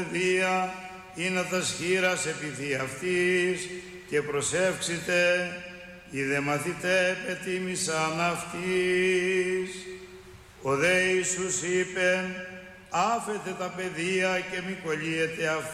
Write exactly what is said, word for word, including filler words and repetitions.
παιδεία, ή να τα σχήρας επί αυτής, και προσεύξετε, οι δε μαθητέ πετίμησαν αυτής. Ο δε Ιησούς είπε, άφετε τα παιδεία και μη κολλείετε αυτοί.